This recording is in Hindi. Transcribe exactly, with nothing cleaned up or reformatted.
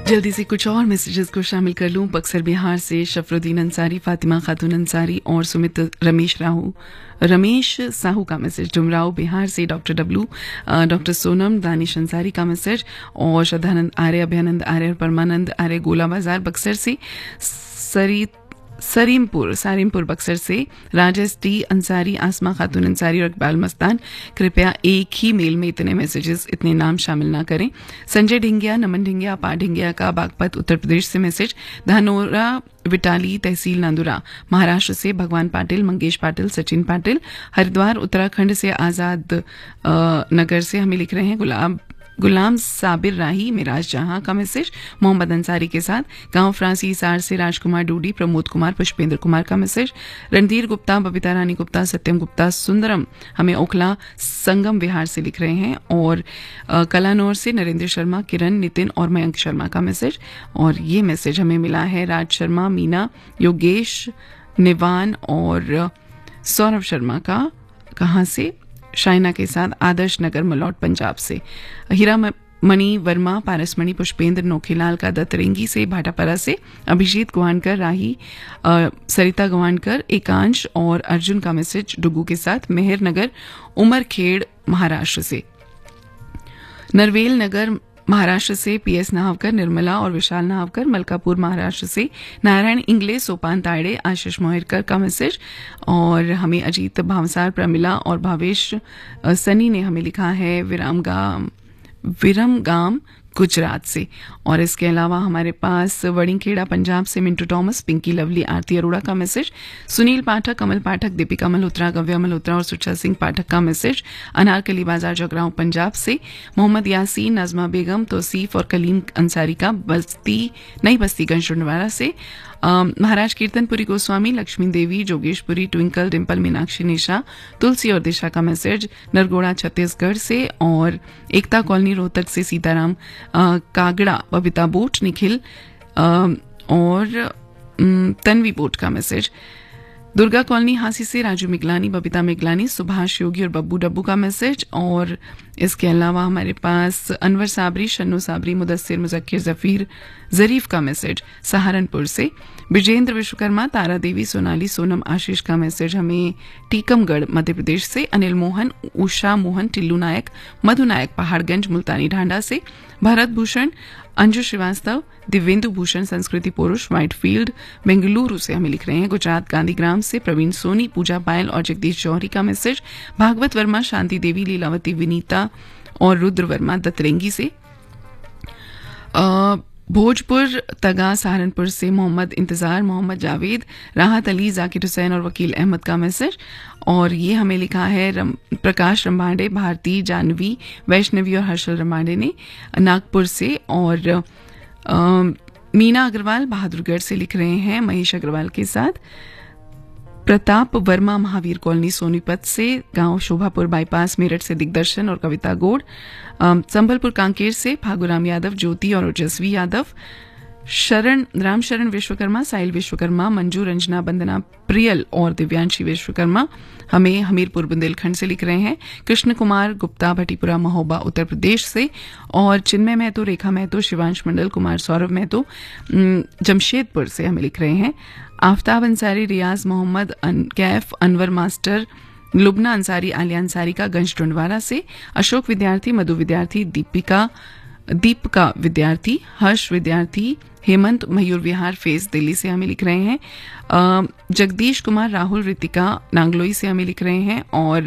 जल्दी से कुछ और मैसेजेस को शामिल कर लूं। बक्सर बिहार से शफरुद्दीन अंसारी, फातिमा खातून अंसारी और सुमित रमेश राहू रमेश साहू का मैसेज। डुमराव बिहार से doctor W, doctor Sonam, Danish Ansari का मैसेज और श्रद्धानंद आर्य, अभयानंद आर्य और परमानंद आर्य गोला बाजार बक्सर से। सरित सरीमपुर सारिमपुर बक्सर से राजेश टी अंसारी, आसमा खातून अंसारी और इकबाल मस्तान। कृपया एक ही मेल में इतने मैसेजेस, इतने नाम शामिल ना करें। संजय ढिंगिया, नमन ढिंगिया, पा ढिंगिया का बागपत उत्तर प्रदेश से मैसेज। धानोरा विटाली, तहसील नांदुरा महाराष्ट्र से भगवान पाटिल, मंगेश पाटिल, सचिन पाटिल। हरिद्वार उत्तराखंड से आजाद नगर से हमें लिख रहे हैं गुलाब गुलाम साबिर राही, मिराज जहां का मैसेज मोहम्मद अंसारी के साथ। गांव फ्रांसी सार से राजकुमार डूडी, प्रमोद कुमार, पुष्पेंद्र कुमार का मैसेज। रणधीर गुप्ता, बबीता रानी गुप्ता, सत्यम गुप्ता, सुंदरम हमें ओखला संगम विहार से लिख रहे हैं। और कलानौर से नरेंद्र शर्मा, किरण, नितिन और मयंक शर्मा का मैसेज। और ये मैसेज हमें मिला है राज शर्मा, मीना, योगेश, निवान और सौरभ शर्मा का। कहाँ से? शाइना के साथ, आदर्श नगर मलौट पंजाब से। हीरा मणि वर्मा, पारसमणि, पुष्पेंद्र, नोखीलाल का दत्तरेंगी से, भाटापरा से। अभिजीत गवानकर, राही, सरिता गवानकर, एकांश और अर्जुन का मैसेज डुगू के साथ। मेहर नगर, उमरखेड़ महाराष्ट्र से। नरवेल नगर महाराष्ट्र से पीएस नाहवकर, निर्मला और विशाल नाहवकर। मलकापुर महाराष्ट्र से नारायण इंगले, सोपान तायड़े, आशीष मोहिरकर का मैसेज। और हमें अजीत भावसार, प्रमिला और भावेश सनी ने हमें लिखा है विरामगाम विरमगाम गुजरात से। और इसके अलावा हमारे पास वड़िंगखेड़ा पंजाब से मिंटू टॉमस, पिंकी लवली, आरती अरोड़ा का मैसेज। सुनील पाठक, कमल पाठक, दीपिका मल्होत्रा, गव्या मल्होत्रा और सुचा सिंह पाठक का मैसेज अनारकली बाजार जगरांव पंजाब से। मोहम्मद यासीन, नाजमा बेगम, तौसीफ और कलीम अंसारी का बस्ती नई बस्ती गंजडुंडवाड़ा से। महाराज कीर्तनपुरी गोस्वामी, लक्ष्मी देवी, जोगेशपुरी, ट्विंकल, डिम्पल, मीनाक्षी, निशा, तुलसी और दिशा का मैसेज नरगोड़ा छत्तीसगढ़ से। और एकता कॉलोनी रोहतक से सीताराम कागड़ा, बबीता बोट, निखिल और तन्वी बोट का मैसेज। दुर्गा कॉलोनी हांसी से राजू मिगलानी, बबीता मिगलानी, सुभाष योगी और बब्बू डब्बू का मैसेज। और इसके अलावा हमारे पास अनवर साबरी, शन्नू साबरी, मुदस्सिर, मुजक्किर, जफीर जरीफ का मैसेज सहारनपुर से। विजेंद्र विश्वकर्मा, तारा देवी, सोनाली, सोनम, आशीष का मैसेज हमें टीकमगढ़ मध्य प्रदेश से। अनिल मोहन, उषा मोहन, टिल्लू नायक, मधु नायक, पहाड़गंज मुल्तानी ढांडा से। भरत भूषण, अंजू श्रीवास्तव, दिव्येंदु भूषण, संस्कृति पुरुष, व्हाइटफील्ड बेंगलुरु से हमें लिख रहे हैं। गुजरात गांधीग्राम से प्रवीण सोनी, पूजा पायल और जगदीश जौहरी का मैसेज। भागवत वर्मा, शांति देवी, लीलावती, विनीता और रुद्र वर्मा दतरेंगी से। भोजपुर तगा सहारनपुर से मोहम्मद इंतजार, मोहम्मद जावेद, राहत अली, जाकिर हुसैन और वकील अहमद का मैसेज। और ये हमें लिखा है रम, प्रकाश रंबाडे, भारती, जानवी, वैष्णवी और हर्षल रंबाडे ने नागपुर से। और आ, मीना अग्रवाल बहादुरगढ़ से लिख रहे हैं महेश अग्रवाल के साथ। प्रताप वर्मा, महावीर कॉलोनी सोनीपत से। गांव शोभापुर बाईपास मेरठ से दिग्दर्शन और कविता गोड़। संबलपुर कांकेर से फागुराम यादव, ज्योति और ओजस्वी यादव। शरण राम शरण विश्वकर्मा, साहिल विश्वकर्मा, मंजू, रंजना, बंदना, प्रियल और दिव्यांशी विश्वकर्मा हमें हमीरपुर बुंदेलखंड से लिख रहे हैं। कृष्ण कुमार गुप्ता, भटीपुरा महोबा उत्तर प्रदेश से। और चिन्मय महतो, रेखा महतो, शिवांश मंडल, कुमार सौरभ महतो जमशेदपुर से हमें लिख रहे हैं। आफ्ताब अंसारी, रियाज मोहम्मद, कैफ, अनवर मास्टर, लुबना अंसारी, आलिया अंसारी का गंज डुंडवाड़ा से। अशोक विद्यार्थी, मधु विद्यार्थी, दीपिका दीपिका विद्यार्थी, हर्ष विद्यार्थी, हेमंत, मयूर विहार फेस दिल्ली से हमें लिख रहे हैं। जगदीश कुमार, राहुल, रितिका नांगलोई से हमें लिख रहे हैं। और